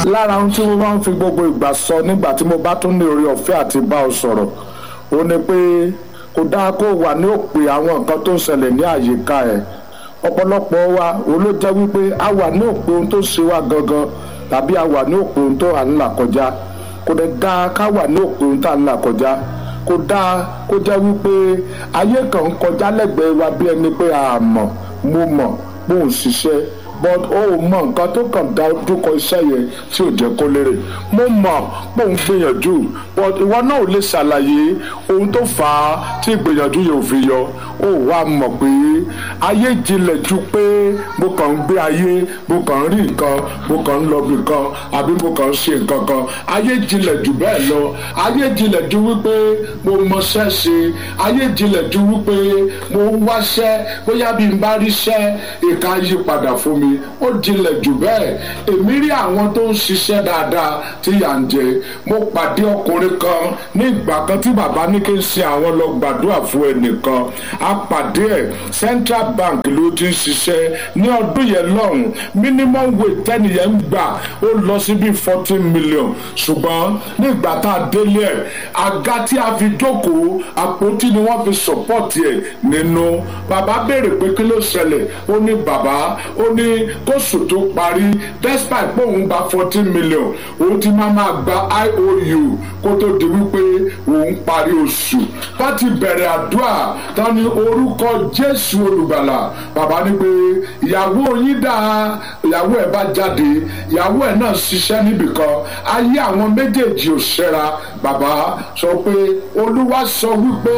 lára ohun tí mo máa ń fi gbogbo ìgbà sọ nígbà tí mo bá tún ní oore ọ̀fẹ́ àti bá ọ sọ̀rọ̀ ó ní pé kò dáa kó wà ní òpè àwọn nǹkan tó ń ṣẹlẹ̀ ní àyíká ẹ̀. ọ̀pọ̀lọpọ̀ wa ló jẹ́ wípé a wà ní òpè ohun tó ṣe wá gangan tàbí a wà ní òpè ohun tó à ń là kọjá. kò dẹ̀ dáa ká wà ní òpè ohun tó à ń là kọjá. kò dáa kó jẹ́ wípé ayé kan ń kọjá lẹ́gbẹ̀ẹ́ wa bí ẹni pé a mọ̀ mo mọ̀ bó ń ṣiṣẹ́ but ó mọ nǹkan tó kàn dá dúkọ iṣẹ́ yẹn tí ò jẹ́ kó lérè. mo mọ̀ pé òun gbìyànjú but ìwọ náà ò lè ṣàlàyé ohun tó fà á tí ìgbìyànjú yẹn ò fi yọ. ó wá mọ̀ pé ayé jinlẹ̀ ju pé mo kàn ń gbé ayé mo kàn ń rí nǹkan mo kàn ń lọ bí kan àbí mo kàn ń ṣe nǹkan kan. ayé jinlẹ̀ jù bẹ́ẹ̀ lọ. ayé jinlẹ̀ ju wípé mo mọṣẹ́ ṣe. ayé jinlẹ̀ ju wípé mo ń wáṣẹ́ bóyá bí n bá ríṣẹ́ ìka yí padà fún mi. ó jinlẹ̀ jù bẹ́ẹ̀. èmi rí àwọn tó ń ṣiṣẹ́ dáadáa tí yà ń jẹ. mo pàdé ọkùnrin kan ní ìgbà kan tí bàbá ní kí n sin àwọn lọ gbàdúrà fún ẹnìkan. a pàdé ẹ̀ Central Bank ló ti ń ṣiṣẹ́ ní ọdún yẹn lọ́hùn. minimum wage tẹ́nìyẹn ń gbà ó lọ sí bí 14 million. ṣùgbọ́n nígbà tá a délé ẹ̀ àga tí a fi jókòó àpótí ni wọ́n fi support ẹ̀ nínú. bàbá béèrè pé kí ló ṣẹlẹ̀. ó ní bàbá ó ní kóṣù tó parí despite pé òun gba 14 million òun ti máa gba IOU kó tó di wípé òun parí oṣù. wọ́n ti bẹ̀rẹ̀ àdúrà tán ní orúkọ Jésù olùgbàlà. bàbá ní pé ìyàwó yín dáa. ìyàwó ẹ̀ bá jáde ìyàwó ẹ̀ náà ṣiṣẹ́ níbìkan ayé àwọn méjèèjì ò ṣẹ́ra. bàbá sọ pé olúwa sọ wípé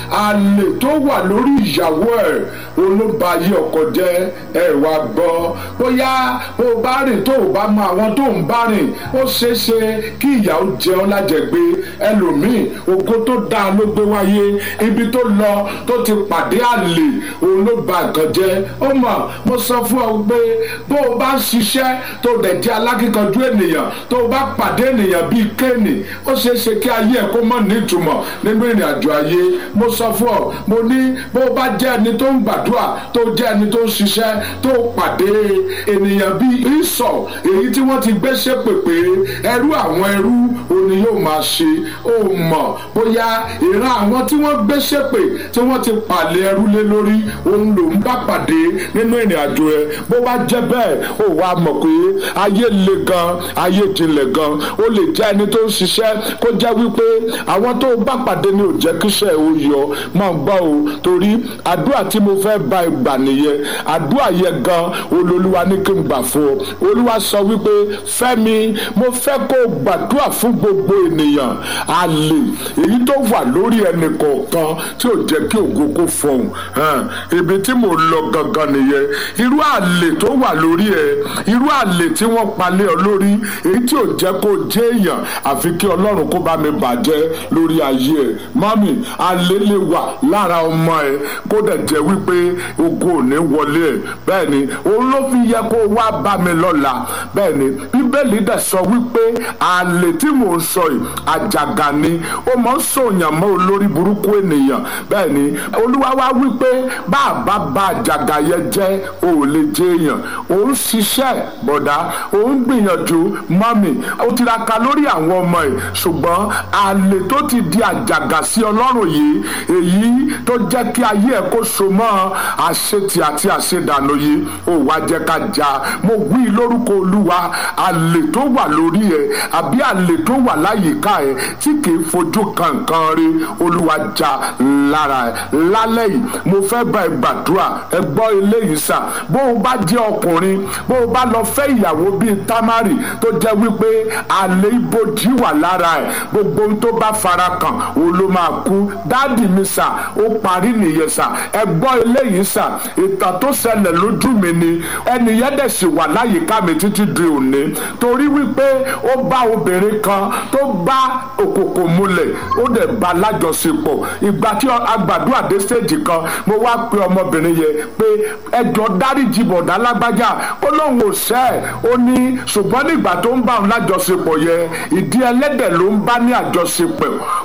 àlè tó wà lórí ìyàwó ẹ̀ olóba ayé ọkọ jẹ́ ẹ̀ wá gbọ́. bóyá o bá rìn tó o bá mọ àwọn tó ń bá rìn ó ṣeéṣe kí ìyà ó jẹ ọ́ lájẹgbé. ẹlòmíì ògo tó dáa ló gbé wáyé ibi tó lọ tó ti pàdé àlè òun ló ba nǹkan jẹ́. ó mọ̀ mo sọ fún ọ pé bó o bá ń ṣiṣẹ́ tó dẹ̀ jẹ́ alákìkanjú ènìyàn tó o bá pàdé ènìyàn bíi Kéènì ó ṣeéṣe kí ayé ẹ̀ kó mọ̀ nítumọ̀ nínú ìrìn àjò ayé. mo sọ fún ọ mo ní bó o bá jẹ́ ẹni tó ń gbàdúrà tó jẹ́ ẹni tó ń ṣiṣẹ́ tó pàdé ènìyàn bíi Ísọ̀ èyí tí wọ́n ti gbé ṣépè pé ẹrú àwọn ẹrú òní yóò máa ṣe. ó mọ̀ bóyá ìran àwọn tí wọ́n gbé ṣépè tí wọ́n ti pàlẹ́ ẹrú lé lórí òun ló ń bá pàdé nínú ìrìn àjò ẹ. bó bá jẹ́ bẹ́ẹ̀ ó wá mọ̀ pé ayé le gan ayé jinlẹ̀ gan. ó lè jẹ́ ẹni tó ń ṣiṣẹ́ kó jẹ́ wípé àwọn tó bá pàdé ni ò jẹ́ kíṣẹ́ ò yọ. máa gbọ́ o torí àdúrà tí mo fẹ́ bá ẹ gbà nìyẹn. àdúrà yẹn gan olólùwà ní kí n gbà fún ọ. olúwa sọ wípé Fẹ́mi mo fẹ́ kó o gbàdúrà fún gbogbo ènìyàn àlè èyí tó wà lórí ẹnì kọ̀ọ̀kan tí ò jẹ́ kí ògo kó fọhùn. ibi tí mo lọ gangan nìyẹn. irú àlè tó wà lórí ẹ irú àlè tí wọ́n palẹ̀ ọ lórí èyí tí ò jẹ́ kó jẹ́ èèyàn àfi kí Ọlọ́run kó bá mi bàjẹ́ lórí ayé ẹ. mami àlè lè wà lára ọmọ ẹ kó dẹ̀ jẹ́ wípé ògo ò ní wọlé ẹ. bẹ́ẹ̀ni òun ló fi yẹ kó wá bá mi lọ́la. bẹ́ẹ̀ni bíbélì dẹ̀ sọ wípé àlè tí mò ń sọ yìí àjàgà ni ó mọ̀ ń sòyàn mọ́ olórí burúkú ènìyàn. bẹ́ẹ̀ni olúwa wá wípé bàbá bá àjàgà yẹn jẹ́ ò lè jẹ́ èèyàn. òun ṣiṣẹ́ bọ̀dá òun gbìyànjú mọ́mì ó tiraka lórí àwọn ọmọ ẹ̀ ṣùgbọ́n àlè tó ti di àjàgà sí ọlọ́run yìí èyí tó jẹ́ kí ayé ẹ̀ kó so mọ́ àṣetì àti àṣedànù yìí ó wá jẹ́ ká jà. mo wí lórúkọ olúwa àlè tó wà lórí ẹ̀ àbí àlè tó wà láyìíká ẹ̀ tí kìí fojú kankan rí olúwa jà lára ẹ̀. lálẹ́ yìí mo fẹ́ bá ẹ gbàdúrà ẹ gbọ́ eléyìí sà. bó o bá jẹ́ ọkùnrin bó o bá lọ fẹ́ ìyàwó bíi Támárì tó jẹ́ wípé àlè ibojì wà lára ẹ̀ gbogbo ohun tó bá fara kàn òun ló máa kú. dáàdì mi sà ó parí nìyẹn sà. ẹ gbọ́ eléyìí sà ìtàn tó ṣẹlẹ̀ lójú mi ni ẹnìyẹn dẹ̀ sì wà láyìíká mi títí di òní torí wípé ó bá obìnrin kan tó bá òkòkò múlẹ̀ ó dẹ̀ bá lájọṣepọ̀. ìgbà tí agbàdúrà dé stéèjì kan mo wá pe ọmọbìnrin yẹn pé ẹjọ́ dáríjì bọ̀dá lágbájá ó lóun ò ṣẹ̀ ẹ́. ó ní ṣùgbọ́n nígbà tó ń bá òun lájọṣepọ̀ yẹn ìdí ẹlẹ́dẹ̀ ló ń bá ní àjọṣepọ̀ kò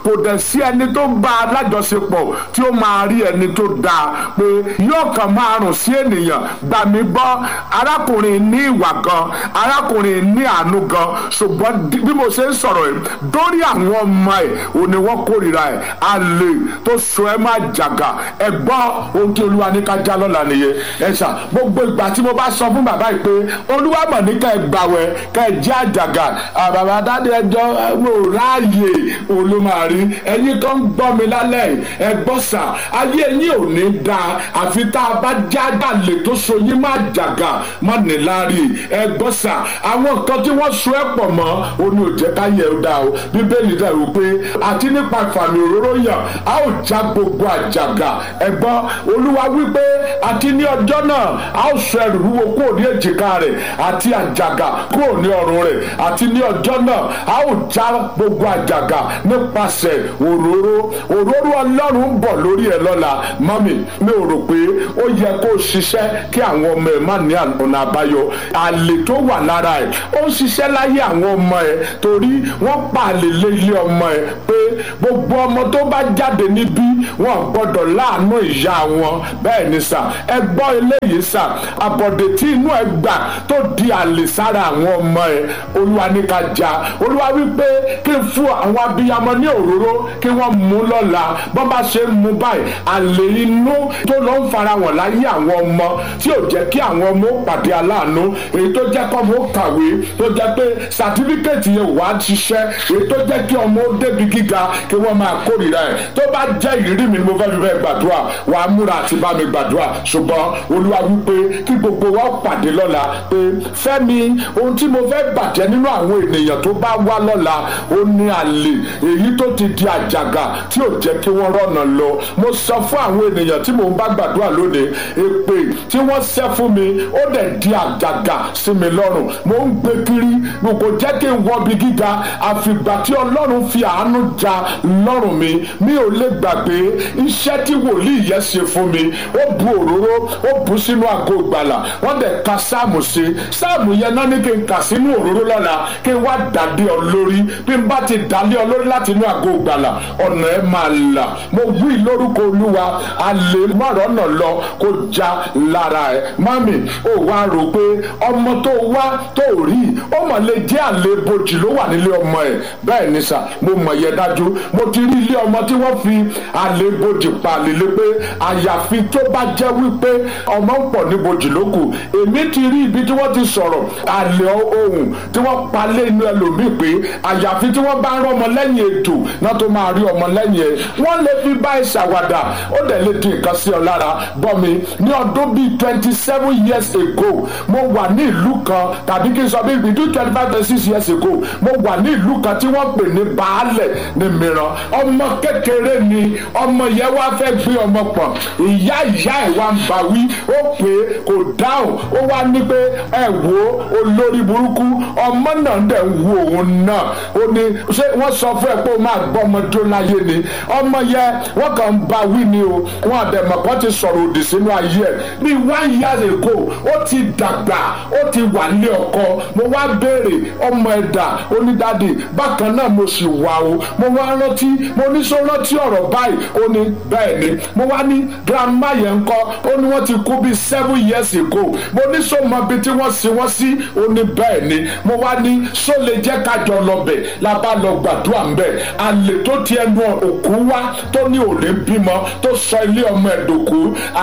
kò dẹ̀ sí ẹni tó bá alájọṣepọ̀ tí ó máa rí ẹni tó dáa pé yóò kàn máa rùn sí ènìyàn. Gbà mí gbọ́, arákùnrin ní ìwà gan, arákùnrin ní àánú gan, ṣùgbọ́n bí mo ṣe ń sọ̀rọ̀ yìí dórí àwọn ọmọ ẹ̀ ò ní wọ́n kórìíra ẹ̀. Àlè tó so ẹ má jàgà. Ẹ gbọ́ ohun tí Olúwa ní ká já lọ́la nìyẹn. Ẹ ṣá gbogbo ìgbà tí mo bá sọ fún bàbá yìí pé Olúwa mọ̀ ní ká ẹ gbàwẹ̀ ká ẹ jẹ́ àjàgà, bàbá dáadé ẹjọ́ mo ráàyè olómàrí ẹ̀yin tó ń gbọ́ mi lálẹ́ ẹ gbọ́ sà, ayé yín ò ní dáa àfi tá a bá já àlè tó so yín má jàgà má níláárí. Ẹ gbọ́ sà, àwọn nǹkan tí wọ́n so ẹ̀ pọ̀ mọ́ oní ò jẹ́ ká yẹ ọ́ dá o. Bíbélì dẹ̀ wò pé àti nípa ìfàmì òróró yàn a ó já gbogbo àjàgà. Ẹ gbọ́ Olúwa wípé àti ní ọjọ́ náà a ó sọ ẹrù wúwo kúrò ní èjìká rẹ̀ àti àjàgà kúrò ní ọrùn rẹ̀. Àti ní ọjọ́ náà a ó já gbogbo àjàgà nípasẹ̀ òróró. Òróró Ọlọ́run ń bọ̀ lórí ẹ lọ́la. Mọ́mì, mi ò rò pé ó yẹ kó ṣiṣẹ́ kí àwọn ọmọ ẹ má ní ọ̀nà àbáyọ. Àlè tó wà lára ẹ ó ń ṣiṣẹ́ láyé àwọn ọmọ ẹ torí wọ́n pa àlè lé ilé ọmọ ẹ pé gbogbo ọmọ tó bá jáde níbí wọn gbọ́dọ̀ láàánú ìyá wọn. Bẹ́ẹ̀ ni sà, ẹ gbọ́ eléyìí sà, àbọ̀dè tí inú ẹ gbà tó di àlè sára àwọn ọmọ ẹ Olúwa ní ká já. Olúwa wípé kí n fún àwọn abiyamọ ní òróró kí wọ́n mú lọ́la. Bọ́n bá ṣe ń mú báyìí àlè inú tó lọ ń fara wọn láyé àwọn ọmọ tí ò jẹ́ kí àwọn ọmọ pàdé aláàánú, èyí tó jẹ́ kọ́ ọmọ kàwé, tó jẹ́ pé sàtífíkẹ́ẹ̀tì yẹn wà á ṣiṣẹ́, èyí tó jẹ́ kí ọmọ débi gíga kí wọ́n máa kórìíra ẹ̀. Tó bá jẹ́ ìrírí mi ni mo fẹ́ fi fẹ́ gbàdúrà, wàá múra àti bá mi gbàdúrà. Ṣùgbọ́n Olúwa wípé kí gbogbo wa pàdé lọ́la pé Fẹ́mi, ohun tí mo fẹ́ bàjẹ́ nínú àwọn ènìyàn tó bá wá lọ́la ó ní àlè èyí tó ti di àjàgà tí ò jẹ́ kí wọ́n rọ̀nà lọ. Mo sọ fún àwọn ènìyàn tí mò ń bá gbàdúrà lónìí, èpè tí wọ́n ṣẹ́ fún mi ó dẹ̀ di àjàgà sí mi lọ́rùn. Mo ń gbé kiri, mo kò jẹ́ kí n wọbi gíga àfìgbà tí Ọlọ́run fi àánú ja lọ́rùn mi. Mi ò lè gbàgbé iṣẹ́ tí wòlíì yẹn ṣe fún mi. Ó bu òróró, ó bu sínú àgọ́ ìgbàlà, wọ́n dẹ̀ ka sáàmù sí. Sáàmù yẹn náà ní kí n kà sínú òróró lọ́la kí n wá dàdé ọ lórí. Bí n bá ti dàlé ọ lórí láti inú àgọ́ ìgbàlà ọ̀nà ẹ̀ máa là. Mo wí lórúkọ Olúwa, àlè mọ̀rọ̀nà lọ kó já lára ẹ̀. Mami, ó wá rò pé ọmọ tó wá tó rí ó mọ̀ lè jẹ́ àlè bojì ló wà nílé ọmọ ẹ̀. Bẹ́ẹ̀ ni sà, mo mọ̀ yẹ dájú. Mo ti rí ilé ọmọ tí wọ́n fi àlè bojì pa àlè pé àyàfi tó bá jẹ́ wípé ọmọ ń pọ̀ ní bojì lókù. Èmi ti rí ibi tí wọ́n ti sọ̀rọ̀ àlè ohun tí wọ́n pa lé inú ẹlòmíì pé àyàfi tí wọ́n bá ń rọ́ ọmọ lẹ́yìn ètò náà tó máa rí ọmọ lẹ́yìn ẹ̀. Wọ́n lè fi bá ẹ ṣàwàdà, ó dẹ̀ lè di nǹkan sí ọ lára. Bọ́ mi ní ọdún bíi 27 years ago mo wà ní ìlú kan, tàbí kí n sọ bí between 25-26 years ago mo wà ní ìlú kan tí wọ́n pè ní Baálẹ̀ ní Mìíràn. Ọmọ kékeré ni ọmọ yẹn wá fẹ́ gbé ọmọ pọ̀, ìyá ẹ̀ wá ń bá wí, ó pé kò dáhùn, ó wá ní pé ẹ wo olórí burúkú ọmọ náà dẹ̀ ń wo òun náà. Ó ní ṣé wọ́n sọ fún ẹ pé ó máa gbọ́ ọmọ tó láyé ni? Ọmọ yẹn wọ́n kàn ń bá wí ni o, wọn àdẹ̀mọ̀ kan ti sọ̀rọ̀ òdì sínú ayé ẹ̀. Bí 1 year ago ó ti dàgbà, ó ti wà ní ọkọ. Mo wá béèrè ọmọ ẹ̀dà onídàdì bákan náà mo sì wà o. Mo wá rántí, mo ní sọ rántí ọ̀rọ̀ báyìí, ó ní bẹ́ẹ̀ ni. Mo wá ní grandma yẹn ń kọ́, ó ní wọ́n ti kú bí 7 years ago. Mo ní sọ mọ ibi tí wọ́n sin wọ́n sí, ó ní bẹ́ẹ̀ ni. Mo wá ní sọ lè jẹ́ kájọ lọ bẹ̀, la bá lọ gbàdúrà ń bẹ̀. Àlè tó ti ẹnu òkú wá tó ní òní bímọ tó sọ ilé ọmọ ẹ̀dòkú.